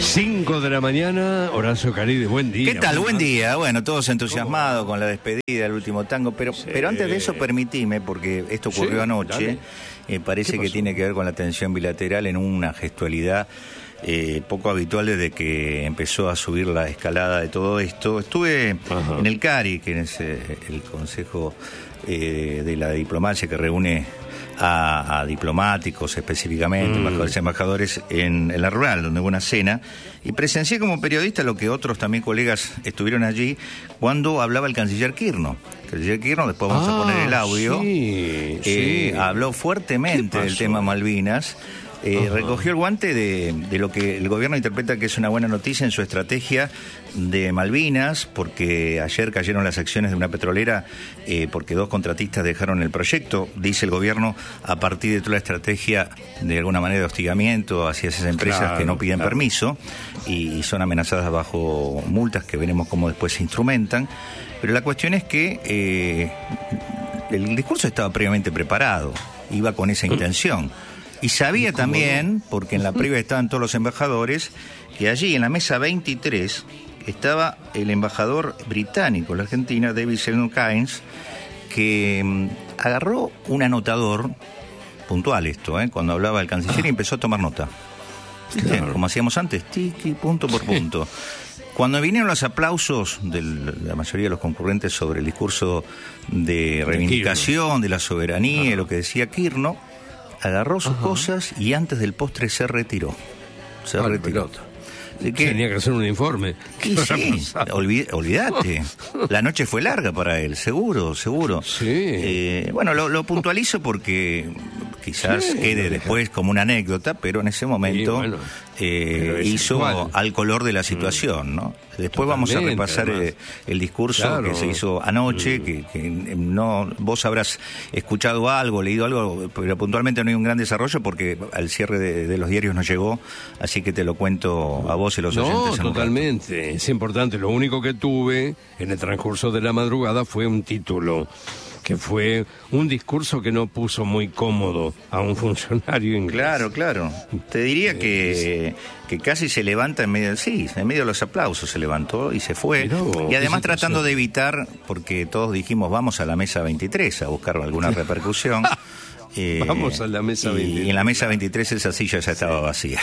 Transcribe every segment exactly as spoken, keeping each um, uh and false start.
cinco de la mañana, Horacio Caride, buen día. ¿Qué tal? Buen día. Bueno, todos entusiasmados con la despedida del último tango, pero, sí. pero antes de eso permitime, porque esto ocurrió sí, anoche, eh, parece que tiene que ver con la tensión bilateral en una gestualidad eh, poco habitual desde que empezó a subir la escalada de todo esto. Estuve Ajá. en el CARI, que es eh, el Consejo eh, de la Diplomacia que reúne A, a diplomáticos específicamente, mm. embajadores, embajadores en, en la rural, donde hubo una cena, y presencié como periodista lo que otros también colegas estuvieron allí cuando hablaba el canciller Kirchner. El canciller Kirchner, después vamos ah, a poner el audio, sí, eh, sí. habló fuertemente del tema Malvinas. Eh, recogió el guante de, de lo que el gobierno interpreta que es una buena noticia en su estrategia de Malvinas, porque ayer cayeron las acciones de una petrolera eh, porque dos contratistas dejaron el proyecto, dice el gobierno, a partir de toda la estrategia de alguna manera de hostigamiento hacia esas empresas claro, que no piden claro. permiso y, y son amenazadas bajo multas que veremos cómo después se instrumentan. Pero la cuestión es que eh, el discurso estaba previamente preparado, iba con esa intención. Y sabía también, porque en la previa estaban todos los embajadores, que allí en la mesa veintitrés estaba el embajador británico en la Argentina, David Seldon Keynes, que um, agarró un anotador, puntual esto, ¿eh? cuando hablaba el canciller, y empezó a tomar nota. Claro. Como hacíamos antes, tiki, punto por punto. Cuando vinieron los aplausos de la mayoría de los concurrentes sobre el discurso de reivindicación de la soberanía, Ajá. lo que decía Kirchner, agarró sus Ajá. cosas y antes del postre se retiró. Se ah, retiró. Que, Tenía que hacer un informe. Sí, sí. Olvid, olvídate. La noche fue larga para él, seguro, seguro. Sí. Eh, bueno, lo, lo puntualizo porque quizás sí, quede después como una anécdota, pero en ese momento sí, bueno, eh, hizo igual. Al color de la situación, ¿no? Después Totalmente, vamos a repasar eh, el discurso claro. que se hizo anoche, mm. que, que no vos habrás escuchado algo, leído algo, pero puntualmente no hay un gran desarrollo porque al cierre de, de los diarios no llegó, así que te lo cuento a vos y los no, oyentes. No, totalmente, es importante. Lo único que tuve en el transcurso de la madrugada fue un título, que fue un discurso que no puso muy cómodo a un funcionario inglés. Claro, claro. Te diría que, que casi se levanta en medio, sí, en medio de los aplausos se levantó y se fue. Miró, y además tratando de evitar, porque todos dijimos vamos a la mesa veintitrés a buscar alguna repercusión. eh, vamos a la mesa veintitrés. Y en la mesa veintitrés esa silla ya estaba vacía.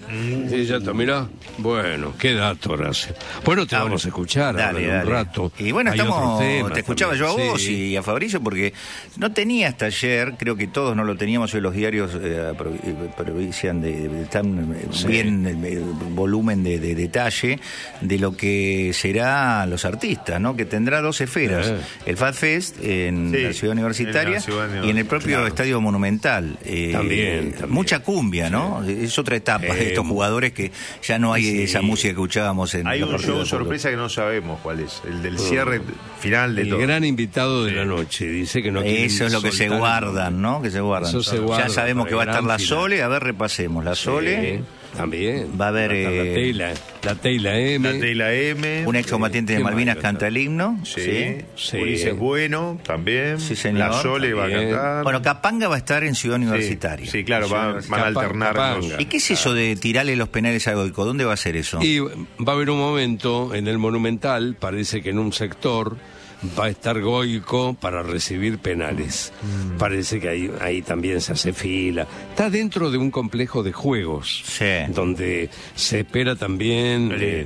Sí, ya está, mirá. Bueno, qué dato, Horacio. Bueno, te ah, vamos a escuchar dale, dale. un rato. Y bueno, Hay estamos te escuchaba también. yo a vos sí. y a Fabricio, porque no tenía hasta ayer, creo que todos no lo teníamos hoy, los diarios eh, provincian de, de tan sí. bien el, el volumen de, de detalle de lo que será los artistas, ¿no? Que tendrá dos esferas, eh. el Fat Fest en sí. la Ciudad Universitaria ciudad y en el propio claro. Estadio Monumental. Eh, también, también. Mucha cumbia, ¿no? Sí. Es otra etapa eh. de estos jugadores que ya no hay sí. esa música que escuchábamos en hay un show sorpresa que no sabemos cuál es, el del cierre final de el todo. El gran invitado de sí. la noche, dice que no eso es lo que se guardan, ¿no? Que se guardan. Eso se guarda ya sabemos que va a estar la final. Sole, a ver, repasemos. La Sole. Sí. También. Va a haber eh, la Teila, la Teila M. La Teila M. Un excombatiente eh, de Malvinas canta el himno. Sí. sí. sí. Ulises Bueno también. Sí, señor. La Sole va a cantar. Bueno, Capanga va a estar en Ciudad Universitaria. Sí, sí claro, va, van a alternar. Los... ¿Y qué es eso de tirarle los penales a Goico? ¿Dónde va a ser eso? Y va a haber un momento en el Monumental, parece que en un sector va a estar Goico para recibir penales. Mm. Parece que ahí, ahí también se hace fila. Está dentro de un complejo de juegos, sí. donde se espera también eh,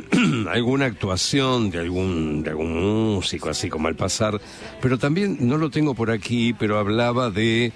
alguna actuación de algún, de algún músico, así como al pasar. Pero también, no lo tengo por aquí, pero hablaba de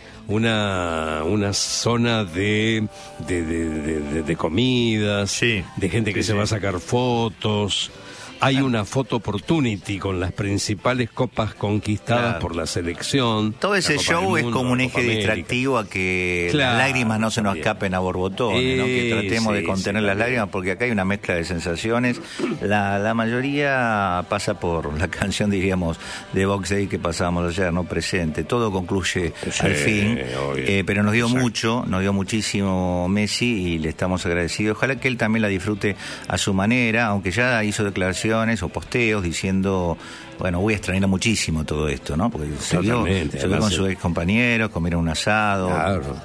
una, una zona de, de, de, de, de, de comidas, sí. de gente que sí, se sí. va a sacar fotos. Hay una photo opportunity con las principales copas conquistadas claro. por la selección. Todo ese show mundo, es como un eje distractivo a que claro, las lágrimas no se nos también. escapen a borbotones, eh, ¿no? Que tratemos sí, de contener sí, las lágrimas, porque acá hay una mezcla de sensaciones. La, la mayoría pasa por la canción, diríamos, de Box Day que pasábamos ayer, ¿no? Presente. Todo concluye sí, al fin, eh, pero nos dio Exacto. mucho, nos dio muchísimo Messi y le estamos agradecidos. Ojalá que él también la disfrute a su manera, aunque ya hizo declaraciones o posteos diciendo, bueno, voy a extrañar muchísimo todo esto, ¿no? Porque se vio, se vio con sus ex compañeros, comieron un asado. Claro.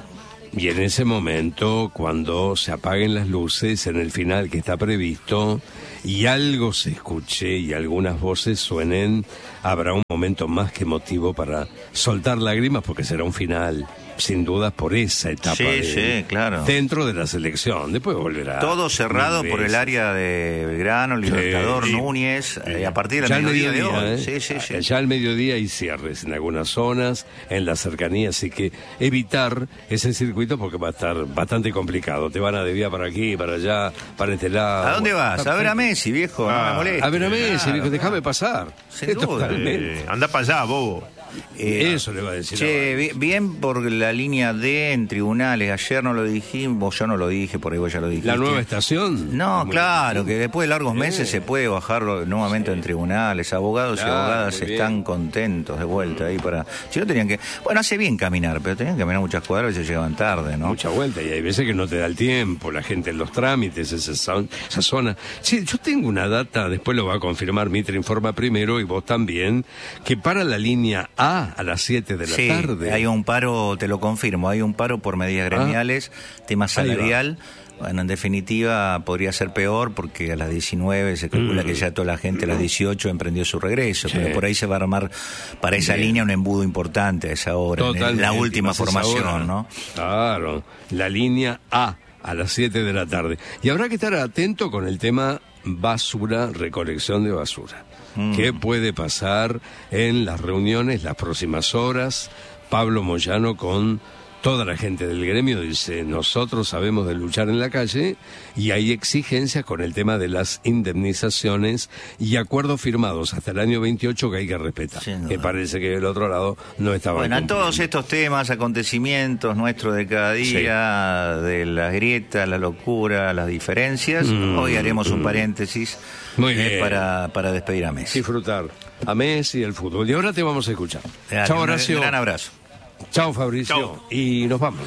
Y en ese momento, cuando se apaguen las luces en el final que está previsto y algo se escuche y algunas voces suenen, habrá un momento más que emotivo para soltar lágrimas, porque será un final, sin dudas, por esa etapa. Sí, de, sí, claro. Dentro de la selección. Después volverá. Todo cerrado por el área de Belgrano, Libertador, sí, Núñez, sí. eh, a partir del ya mediodía, mediodía de hoy. ¿eh? Sí, sí, sí. Ya al mediodía hay cierres en algunas zonas, en la cercanía, así que evitar ese circuito porque va a estar bastante complicado. Te van a desviar para aquí, para allá, para este lado. ¿A dónde vas? A ver a Messi, viejo, Ah, no me molestes. A ver a Messi, Claro, viejo, déjame pasar. Sin duda. Totalmente. Eh, anda para allá, bobo. Eh, Eso le va a decir. Che, bi- bien por la línea D en tribunales. Ayer no lo dijimos, yo no lo dije, por ahí vos ya lo dijiste. ¿La nueva estación? No, Muy claro, bien. que después de largos meses Sí. se puede bajarlo nuevamente Sí. en tribunales. Abogados Claro, y abogadas muy están bien. contentos de vuelta ahí para... Si no tenían que... Bueno, hace bien caminar, pero tenían que caminar muchas cuadras y se llegaban tarde, ¿no? Mucha vuelta, y hay veces que no te da el tiempo, la gente en los trámites, esa, zon- esa zona. Sí, yo tengo una data, después lo va a confirmar Mitre Informa primero y vos también, que para la línea A a las siete de la Sí, tarde. hay un paro, te lo confirmo, hay un paro por medidas gremiales, tema Ahí va. salarial. Bueno, en definitiva podría ser peor porque a las diecinueve se calcula Mm. que ya toda la gente a las dieciocho emprendió su regreso, Sí. pero por ahí se va a armar para esa Bien. línea un embudo importante a esa hora, en el- Totalmente, la última más esa formación, hora. ¿no? Claro, la línea A a las siete de la tarde. Y habrá que estar atento con el tema basura, recolección de basura. Mm. ¿Qué puede pasar en las reuniones, las próximas horas? Pablo Moyano con toda la gente del gremio dice, nosotros sabemos de luchar en la calle y hay exigencias con el tema de las indemnizaciones y acuerdos firmados hasta el año veintiocho que hay que respetar. Sin duda. Me parece que el otro lado no estaba Bueno, a cumpliendo. todos estos temas, acontecimientos nuestros de cada día, de las grietas, la locura, las diferencias, Mm. hoy haremos un paréntesis Muy eh, bien. para, para despedir a Messi. Disfrutar a Messi, el fútbol. Y ahora te vamos a escuchar. Dale, Chao, un Horacio. gran abrazo. Chao, Fabricio. Chao. Y nos vamos.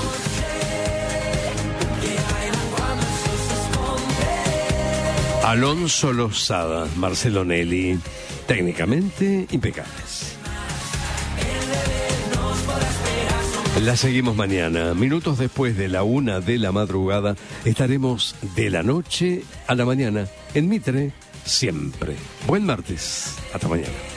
Alonso Lozada, Marcelo Nelly, técnicamente impecables. La seguimos mañana. Minutos después de la una de la madrugada, estaremos de la noche a la mañana en Mitre, siempre. Buen martes. Hasta mañana.